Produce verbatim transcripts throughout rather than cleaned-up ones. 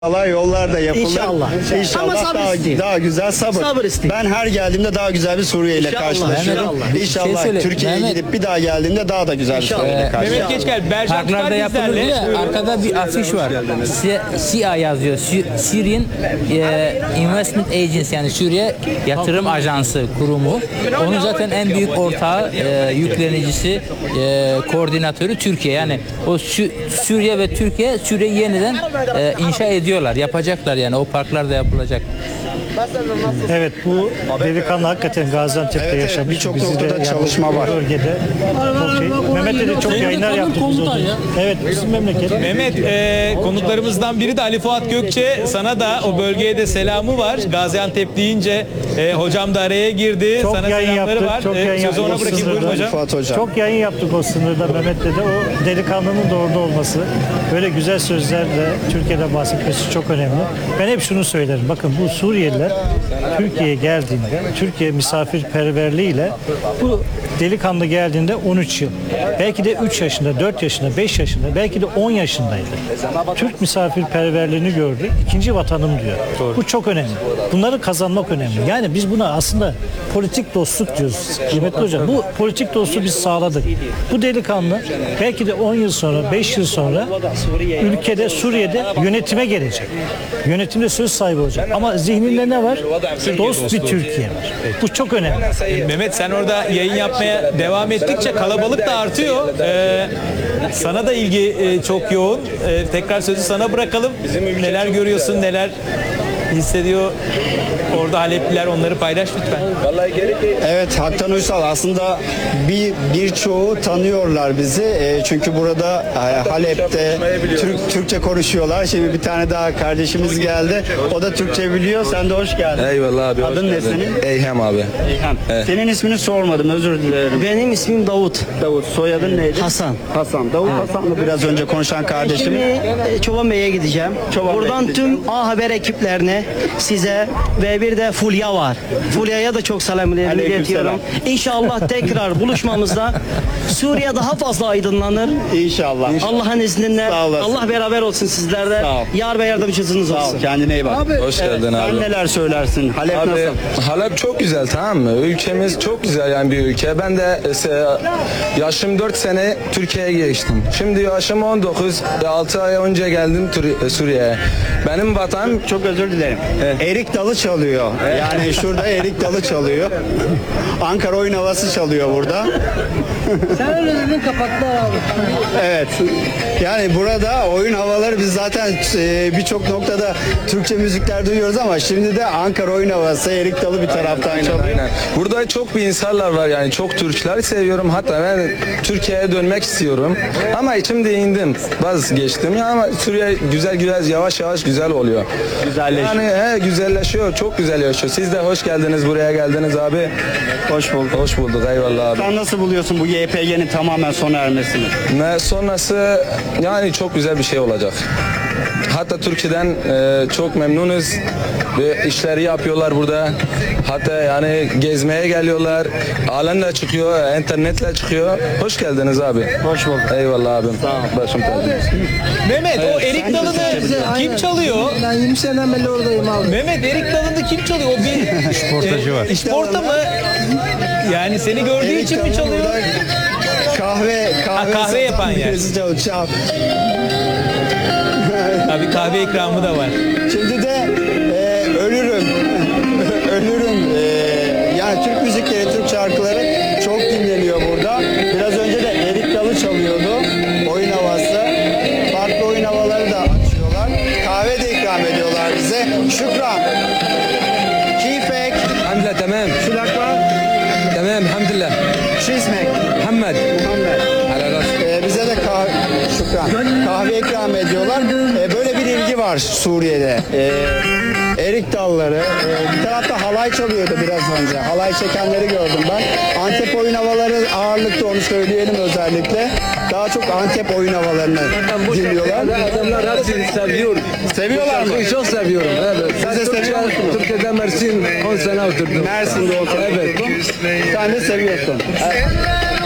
Allah yollarda yapılır. İnşallah. İnşallah Ama sabır daha, isteyin. daha güzel sabır. Sabır isteyin. Ben her geldiğimde daha güzel bir Suriye ile İnşallah, karşılaşıyorum. inşallah. İnşallah, Şey söyle, Türkiye'ye Mehmet- gidip bir daha geldiğimde daha da güzel bir İnşallah. Suriye ile Ee, karşılaşıyorum. Mehmet Geçkel, Berjan Parklarda Tüfer yapılır bizlerle. ya, arkada bir afiş var. Si- S I A yazıyor. Sy- Syrian e, Investment Agency, yani Suriye Yatırım Ajansı kurumu. Onun zaten en büyük ortağı, e, yüklenicisi, e, koordinatörü Türkiye. Yani o Sü- Suriye ve Türkiye Suriye'yi yeniden e, inşa ediyorlar. Yapacaklar yani, o parklarda yapılacak. Evet, bu delikanlı hakikaten Gaziantep'te Evet, evet, yaşamış. birçok Bizi de noktada yani çalışma bu var. Bölgede çok şey. Mehmet'le de çok yayınlar yaptık biz orada. Evet, bizim memleket. Mehmet, e, konuklarımızdan biri de Ali Fuat Gökçe. Sana da o bölgeye de selamı var. Gaziantep deyince e, hocam da araya girdi. Çok Sana yayın selamları yaptık, var. çok E, yayın sözü ona yaptık bırakayım. Buyurun sınırda. hocam. Fuat Hocam. Çok yayın yaptık o sınırda Mehmet'le de. O delikanlının da orada olması, böyle güzel sözlerle Türkiye'de bahsetmesi çok önemli. Ben hep şunu söylerim. Bakın, bu Suriyeliler Türkiye'ye geldiğinde, Türkiye misafirperverliğiyle, bu delikanlı geldiğinde on üç yıl. Belki de üç yaşında, dört yaşında, beş yaşında, belki de on yaşındaydı. Türk misafirperverliğini gördü. İkinci vatanım diyor. Bu çok önemli. Bunları kazanmak önemli. Yani biz buna aslında politik dostluk diyoruz. Kıymetli hocam, bu politik dostluğu biz sağladık. Bu delikanlı belki de on yıl sonra, beş yıl sonra ülkede, Suriye'de yönetime gelecek. Yönetimde söz sahibi olacak. Ama zihninde ne var? Dost bir Türkiye var. Bu çok önemli. Mehmet, sen orada yayın yapmaya devam ettikçe kalabalık da artıyor. E, sana da ilgi e, çok yoğun. E, tekrar sözü sana bırakalım. Neler görüyorsun, neler hissediyor orada Halepliler, onları paylaş lütfen. Evet, Haktan Uysal, aslında bir birçoğu tanıyorlar bizi. E, çünkü burada e, Halep'te Türk, Türkçe konuşuyorlar. Şimdi bir tane daha kardeşimiz geldi. O da Türkçe biliyor. Sen de hoş geldin. Eyvallah abi. hoş Adın ne geldin. senin? Eyhem abi. İlhan. Evet. Senin ismini sormadım, özür dilerim. Benim ismim Davut. Davut. Soyadın neydi? Hasan. Hasan. Davut Hasan'la biraz önce konuşan kardeşim. Şimdi e, Çoban Bey'e gideceğim. Çoban Bey'e Buradan gideceğim. tüm A Haber ekiplerine, size ve bir de Fulya var. Fulya'ya da çok selamlarımı Aleyküm iletiyorum. İnşallah tekrar buluşmamızda Suriye daha fazla aydınlanır. İnşallah. Allah'ın izniyle. Sağ olasın. Allah beraber olsun sizlerle. Sağ ol. Yar ve yardımcınız Sağ ol. olsun. Kendine iyi bak. Hoş geldin Sen abi. neler söylersin? Halep Abi nasıl? Halep çok güzel, tamam mı? Ülkemiz çok güzel yani bir ülke. Ben de e, yaşım dört sene Türkiye'ye geçtim. Şimdi yaşım on dokuz, altı ay önce geldim Tur- e, Suriye'ye. Benim vatan Çok özür dilerim. Erik dalı çalıyor. Yani şurada erik dalı çalıyor. Ankara oyun havası çalıyor burada. Sen öyle dedin, kapattılar abi. Evet. Yani burada oyun havaları, biz zaten e, birçok noktada Türkçe müzikler duyuyoruz ama şimdi de Ankara oyun havası, erik dalı bir taraftan çalıyor. Aynen. Burada çok bir insanlar var yani, çok Türkler seviyorum. Hatta ben Türkiye'ye dönmek istiyorum. Ama içimde indim. Vazgeçtim. Ya ama Suriye güzel güzel, yavaş yavaş güzel oluyor. Güzelleşiyor. Yani he, güzelleşiyor. Çok güzel yaşıyor. Siz de hoş geldiniz, buraya geldiniz abi. Hoş bulduk. Hoş bulduk. Eyvallah abi. Sen nasıl buluyorsun bu Y P G'nin tamamen sona ermesini? Ve sonrası yani çok güzel bir şey olacak. Hatta Türkiye'den e, çok memnunuz ve işleri yapıyorlar burada. Hatta yani gezmeye geliyorlar. Alanla çıkıyor, internetle çıkıyor. Hoş geldiniz abi. Hoş bulduk. Eyvallah abim. Başım tacınız. Mehmet, o erik dalını kim çalıyor? Ben yirmi seneden beri oradayım abi. Mehmet, erik dalını kim çalıyor? O bir işportacı var. İşporta mı? Yani seni gördüğü Erik için mi dalı çalıyor? burada Kahve, kahve, Ha, kahve satan yapan yer. birisi çalıyor. Çal. Tabii kahve ikramı da var. Şimdi de e, ölürüm. Ölürüm. E, yani Türk müzikleri, Türk şarkıları çok dinleniyor burada. Biraz önce de erik dalı çalıyordu. Oyun havası. Farklı oyun havaları da açıyorlar. Kahve de ikram ediyorlar bize. Şükran. Keyfek. الحمد لله تمام Şulakma. تمام الحمد لله Şizmek. محمد Muhammed. على راسي Ee, bize de kahve, şükran, kahve ikram ediyorlar. Ee, böyle bir ilgi var Suriye'de. Ee, erik dalları. Ee, bir tarafta halay çalıyordu biraz önce. Halay çekenleri gördüm ben. Antep oyun havaları ağırlıkta, onu söyleyelim özellikle. Daha çok Antep oyun havalarını dinliyorlar. adamlar hepsini seviyor. Seviyorlar mı? Şarkıyı çok seviyorum. Evet. Siz de seviyor musunuz? Türkiye'de Mersin on sene oturdum. Mersin'de olsun. Evet. Sen de seviyorsun.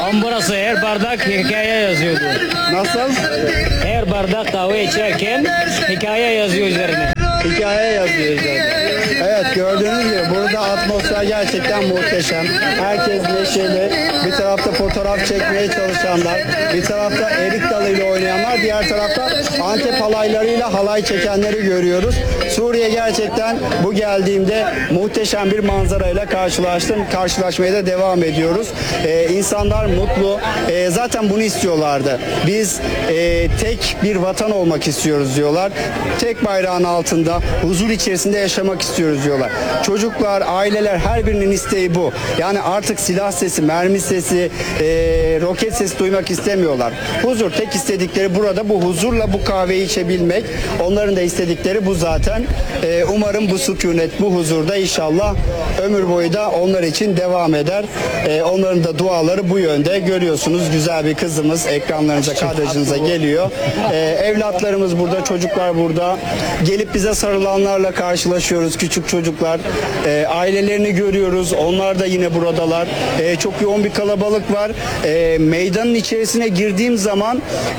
Ama burası her bardak hikaye yazıyordu. Nasıl? Her bardak kahve içerken hikaye yazıyor üzerine. Hikaye yazıyor üzerinde. Evet, gördüğünüz gibi burada atmosfer gerçekten muhteşem. Herkes neşeli. Bir tarafta fotoğraf çekmeye çalışanlar, bir tarafta erik dalıyla oynayanlar, diğer tarafta Antep halaylarıyla halay çekenleri görüyoruz. Suriye gerçekten bu geldiğimde muhteşem bir manzarayla karşılaştım. Karşılaşmaya da devam ediyoruz. Ee, insanlar mutlu. Ee, zaten bunu istiyorlardı. Biz e, tek bir vatan olmak istiyoruz diyorlar. Tek bayrağın altında huzur içerisinde yaşamak istiyoruz diyorlar. Çocuklar, aileler, her birinin isteği bu. Yani artık silah sesi, mermi sesi, e, roket sesi duymak istemiyorlar. Huzur, tek istedikleri burada bu huzurla bu kahveyi içebilmek. Onların da istedikleri bu zaten. E, umarım bu sükunet, bu huzurda inşallah ömür boyu da onlar için devam eder. E, onların da duaları bu yönde. Görüyorsunuz, güzel bir kızımız ekranlarınıza, kadrajınıza geliyor. E, evlatlarımız burada, çocuklar burada. Gelip bize sarılanlarla karşılaşıyoruz, küçük çocuklar. E, ailelerini görüyoruz, onlar da yine buradalar. E, çok yoğun bir kalabalık var. E, meydanın içerisine girdiğim zaman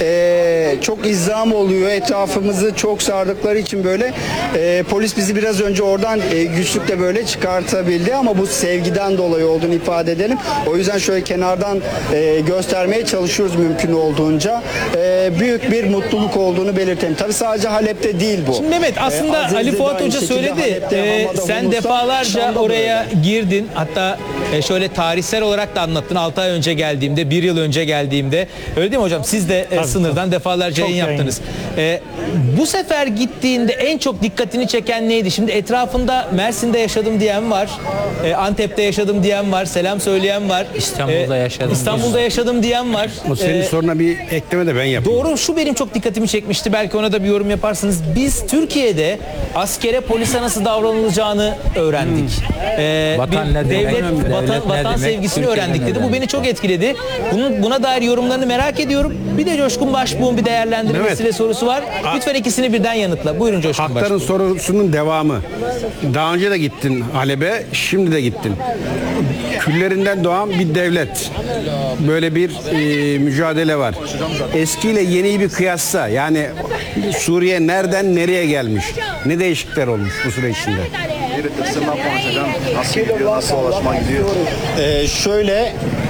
e, çok izdiham oluyor. Etrafımızı çok sardıkları için böyle e, polis bizi biraz önce oradan e, güçlükle böyle çıkartabildi ama bu sevgiden dolayı olduğunu ifade edelim. O yüzden şöyle kenardan e, göstermeye çalışıyoruz mümkün olduğunca. E, büyük bir mutluluk olduğunu belirtelim. Tabii sadece Halep'te değil bu. Şimdi Mehmet, aslında E, Aziz'de Ali de Fuat aynı Hoca şekilde, söyledi. Halep'te, Ee, Hama'da, sen Humus'ta, defalarca Şam'da oraya böyle. girdin. Hatta e, şöyle tarihsel olarak da anlattın. altı ay önce geldiğimde, bir yıl önce geldiğimde. Öyle değil mi hocam? Siz de e, sınırdan defalarca Çok yayın yayın. yaptınız. E, bu sefer gittiğinde en çok dikkatini çeken neydi? Şimdi etrafında Mersin'de yaşadım diyen var. E, Antep'te yaşadım diyen var. Selam söyleyen var. İstanbul'da yaşadım. İstanbul'da yaşadım diyen var. O senin E, soruna bir ekleme de ben yapayım. Doğru, şu benim çok dikkatimi çekmişti. Belki ona da bir yorum yaparsınız. Biz Türkiye'de askere, polise nasıl davranılacağını öğrendik. Ee, Vatan bir ne demek? devlet, Devlet vatan, ne vatan demek? sevgisini Türkiye'de öğrendik ne dedi. Bu demek? beni çok etkiledi. Bunun, buna dair yorumlarını merak ediyorum. Bir de Coşkun Başbuğ'un bir değerlendirmesi Evet. ve sorusu var. Lütfen ikisini birden yanıtla. Buyurun Coşkun Hakların Başbuğ. sorusunun devamı. Daha önce de gittin Halep'e, şimdi de gittin. Küllerinden doğan bir devlet. Böyle bir e, mücadele var. Eskiyle yeniyi bir kıyasla. Yani Suriye nereden nereye gelmiş? Ne değişiklikler olmuş bu süre içinde? Nasıl gidiyor, nasıl ulaşma gidiyor? Ee, şöyle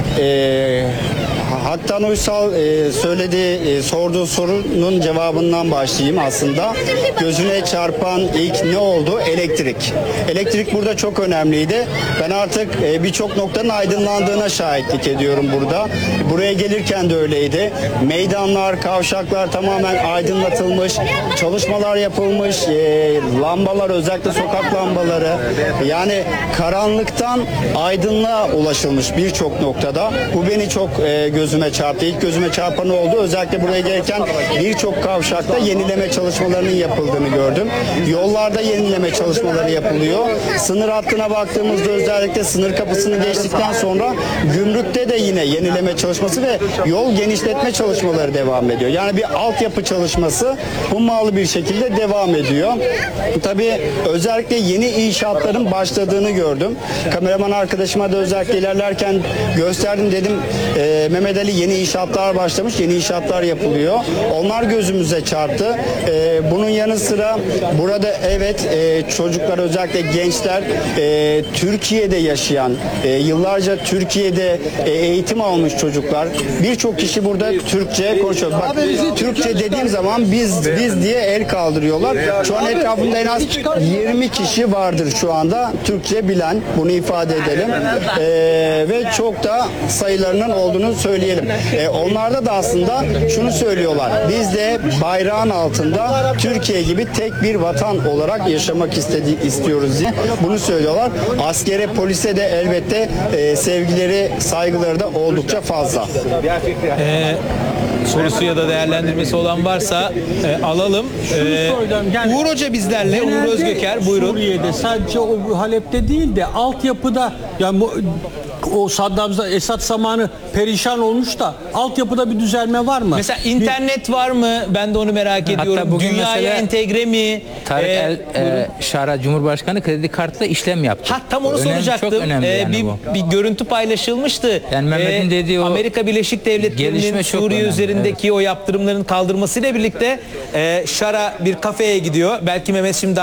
e, Haktan Uysal e, söylediği, e, sorduğu sorunun cevabından başlayayım aslında. Gözüne çarpan ilk ne oldu? Elektrik. Elektrik burada çok önemliydi. Ben artık e, birçok noktanın aydınlandığına şahitlik ediyorum burada. Buraya gelirken de öyleydi. Meydanlar, kavşaklar tamamen aydınlatılmış. Çalışmalar yapılmış. E, lambalar, özellikle sokak lambaları. Yani karanlıktan aydınlığa ulaşılmış birçok noktada. Bu beni çok e, gözüme çarptı. İlk gözüme çarpan oldu. Özellikle buraya gelirken birçok kavşakta yenileme çalışmalarının yapıldığını gördüm. Yollarda yenileme çalışmaları yapılıyor. Sınır hattına baktığımızda özellikle sınır kapısını geçtikten sonra gümrükte de yine yenileme çalışması ve yol genişletme çalışmaları devam ediyor. Yani bir altyapı çalışması hummalı bir şekilde devam ediyor. Tabii özellikle yeni inşaatların başladığını gördüm. Kameraman arkadaşıma da özellikle ilerlerken gösterdim, dedim e, Mehmet Ali yeni inşaatlar başlamış, yeni inşaatlar yapılıyor. Onlar gözümüze çarptı. E, bunun yanı sıra burada evet e, çocuklar, özellikle gençler, e, Türkiye'de yaşayan, e, yıllarca Türkiye'de e, eğitim almış çocuklar. Birçok kişi burada Türkçe konuşuyor. Bak, Türkçe dediğim zaman biz biz diye el kaldırıyorlar. Şu an etrafımda en az yirmi kişi vardır şu anda Türkçe bilen, bunu ifade edelim. E, ve çok da sayılarının olduğunu söyleyelim. E, onlarda da aslında şunu söylüyorlar. Biz de bayrağın altında Türkiye gibi tek bir vatan olarak yaşamak istedi, istiyoruz diye bunu söylüyorlar. Askere, polise de elbette e, sevgileri, saygıları da oldukça fazla. Ee, sorusu ya da değerlendirmesi olan varsa e, alalım. Ee, Uğur Hoca bizlerle. Uğur Özgöker, buyurun. Suriye'de sadece o Halep'te değil de altyapıda, yani bu o Saddam Esad zamanı perişan olmuş da altyapıda bir düzelme var mı? Mesela internet var mı? Ben de onu merak ediyorum. bugün Dünyaya mesela entegre mi? Tarık Ee, El e, Şara Cumhurbaşkanı kredi kartla işlem yaptı. Ha, tam onu Önemli, soracaktım. Çok önemli Ee, yani bir, bu. bir görüntü paylaşılmıştı. Yani Mehmet'in dediği o Amerika Birleşik Devletleri'nin gelişme çok Suriye önemli, üzerindeki o yaptırımların kaldırmasıyla birlikte e, Şara bir kafeye gidiyor. Belki Mehmet şimdi